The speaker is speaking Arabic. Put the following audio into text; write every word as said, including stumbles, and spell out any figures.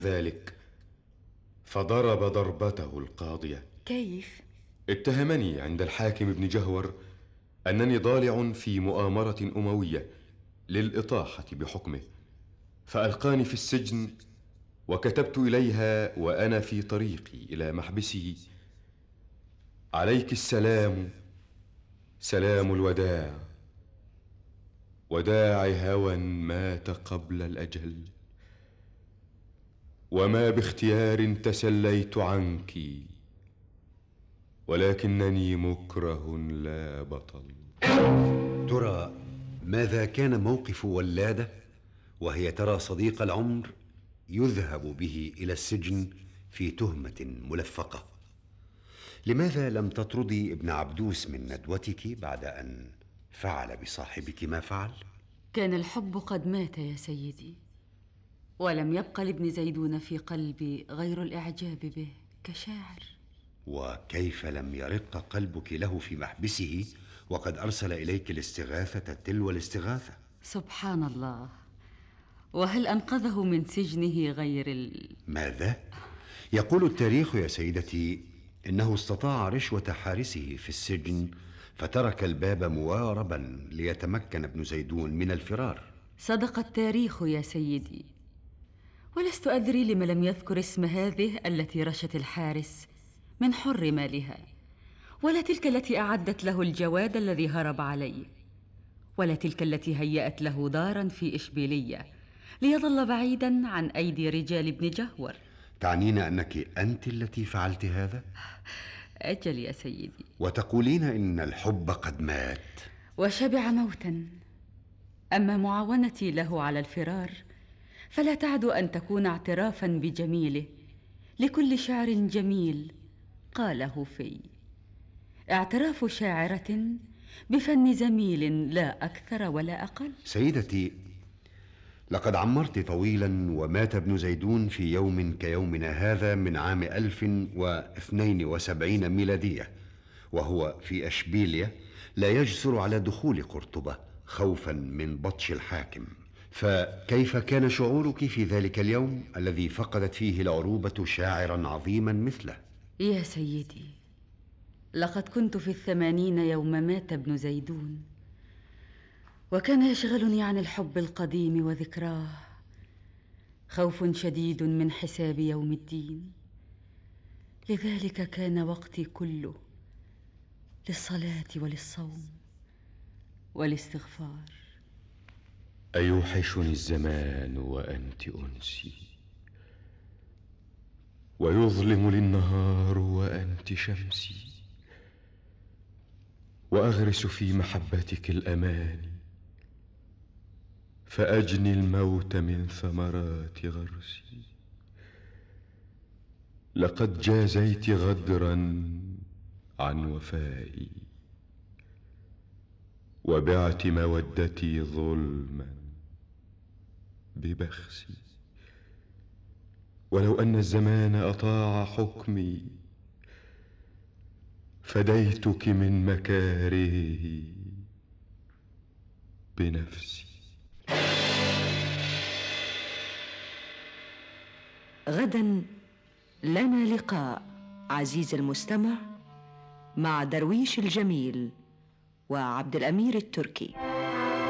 ذلك فضرب ضربته القاضية. كيف؟ اتهمني عند الحاكم ابن جهور أنني ضالع في مؤامرة أموية للإطاحة بحكمه، فألقاني في السجن، وكتبت إليها وأنا في طريقي إلى محبسه: عليك السلام، سلام الوداع، وداع هوى مات قبل الأجل، وما باختيار تسليت عنك، ولكنني مكره لا بطل. ترى ماذا كان موقف ولادة وهي ترى صديق العمر يذهب به إلى السجن في تهمة ملفقة؟ لماذا لم تطردي ابن عبدوس من ندوتك بعد أن فعل بصاحبك ما فعل؟ كان الحب قد مات يا سيدي، ولم يبق لابن زيدون في قلبي غير الإعجاب به كشاعر. وكيف لم يرق قلبك له في محبسه وقد أرسل إليك الاستغاثة تلو الاستغاثة؟ سبحان الله، وهل أنقذه من سجنه غير ال... ماذا؟ يقول التاريخ يا سيدتي إنه استطاع رشوة حارسه في السجن فترك الباب مواربا ليتمكن ابن زيدون من الفرار. صدق التاريخ يا سيدي، ولست أدري لم لم يذكر اسم هذه التي رشت الحارس من حر مالها، ولا تلك التي أعدت له الجواد الذي هرب عليه، ولا تلك التي هيأت له دارا في إشبيلية ليظل بعيدا عن أيدي رجال ابن جهور. تعنين أنك أنت التي فعلت هذا؟ أجل يا سيدي. وتقولين إن الحب قد مات وشبع موتا. أما معاونتي له على الفرار فلا تعد أن تكون اعترافا بجميله لكل شعر جميل قاله في، اعتراف شاعرة بفن زميل لا أكثر ولا أقل. سيدتي، لقد عمرت طويلا ومات ابن زيدون في يوم كيومنا هذا من عام ألف واثنين وسبعين ميلادية، وهو في أشبيلية لا يجسر على دخول قرطبة خوفا من بطش الحاكم. فكيف كان شعورك في ذلك اليوم الذي فقدت فيه العروبة شاعرا عظيما مثله؟ يا سيدي، لقد كنت في الثمانين يوم مات ابن زيدون، وكان يشغلني عن الحب القديم وذكراه خوف شديد من حساب يوم الدين. لذلك كان وقتي كله للصلاة وللصوم والاستغفار. أيوحشني الزمان وأنت أنسي، ويظلم لي النهار وأنت شمسي، وأغرس في محبتك الأماني، فأجني الموت من ثمرات غرسي. لقد جازيت غدرا عن وفائي، وبعت مودتي ظلما ببخسي، ولو أن الزمان أطاع حكمي فديتك من مكارهه بنفسي. غدا لنا لقاء عزيز المستمع مع درويش الجميل وعبد الأمير التركي.